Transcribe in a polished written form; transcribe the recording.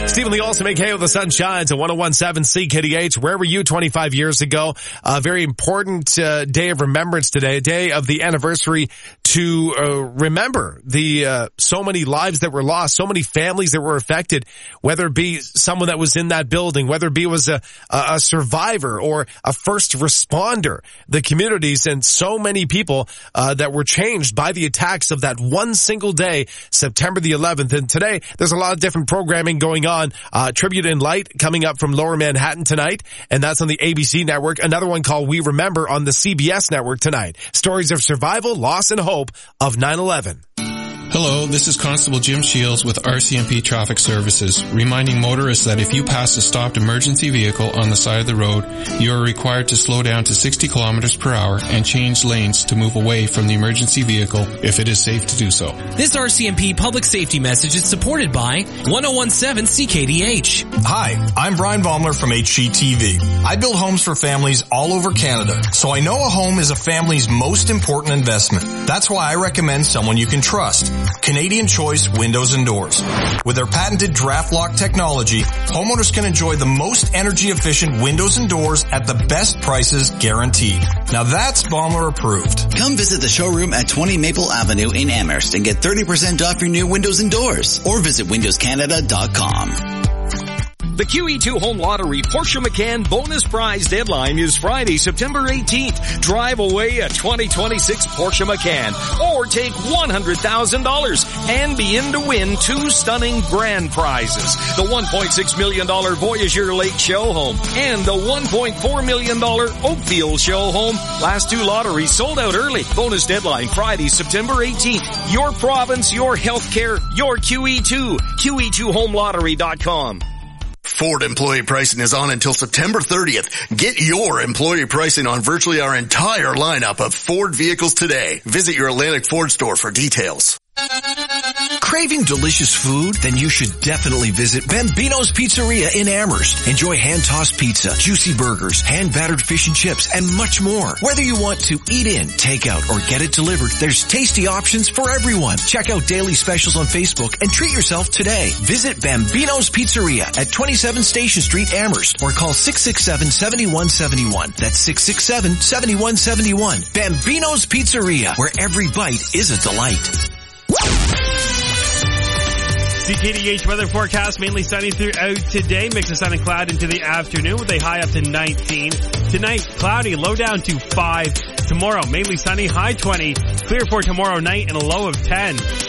Stephen Lee also make hay with the sun shines at 101.7 CKDH. Where were you 25 years ago? A very important day of remembrance today, a day of the anniversary to remember the so many lives that were lost, so many families that were affected, whether it be someone that was in that building, whether it be was a survivor or a first responder, the communities and so many people that were changed by the attacks of that one single day, September the 11th. And today, there's a lot of different programming going on. Tribute in Light coming up from Lower Manhattan tonight, and that's on the ABC network. Another one called We Remember on the CBS network tonight. Stories of survival, loss, and hope of 9/11. Hello, this is Constable Jim Shields with RCMP Traffic Services, reminding motorists that if you pass a stopped emergency vehicle on the side of the road, you are required to slow down to 60 kilometers per hour and change lanes to move away from the emergency vehicle if it is safe to do so. This RCMP public safety message is supported by 101.7 CKDH. Hi, I'm Brian Baumler from HGTV. I build homes for families all over Canada, so I know a home is a family's most important investment. That's why I recommend someone you can trust. Canadian Choice Windows and Doors. With their patented draft lock technology, homeowners can enjoy the most energy efficient windows and doors at the best prices guaranteed. Now that's Baumler approved. Come visit the showroom at 20 Maple Avenue in Amherst and get 30% off your new windows and doors, or visit windowscanada.com. The QE2 Home Lottery Porsche Macan bonus prize deadline is Friday, September 18th. Drive away a 2026 Porsche Macan or take $100,000 and be in to win two stunning grand prizes. The $1.6 million Voyageur Lake Show Home and the $1.4 million Oakfield Show Home. Last two lotteries sold out early. Bonus deadline Friday, September 18th. Your province, your healthcare, your QE2. QE2HomeLottery.com. Ford employee pricing is on until September 30th. Get your employee pricing on virtually our entire lineup of Ford vehicles today. Visit your Atlantic Ford store for details. Craving delicious food? Then you should definitely visit Bambino's Pizzeria in Amherst. Enjoy hand-tossed pizza, juicy burgers, hand-battered fish and chips, and much more. Whether you want to eat in, take out, or get it delivered, there's tasty options for everyone. Check out daily specials on Facebook and treat yourself today. Visit Bambino's Pizzeria at 27 Station Street, Amherst, or call 667-7171. That's 667-7171. Bambino's Pizzeria, where every bite is a delight. CKDH weather forecast, mainly sunny throughout today. Mix of sun and cloud into the afternoon with a high up to 19. Tonight, cloudy, low down to 5. Tomorrow, mainly sunny, high 20. Clear for tomorrow night and a low of 10.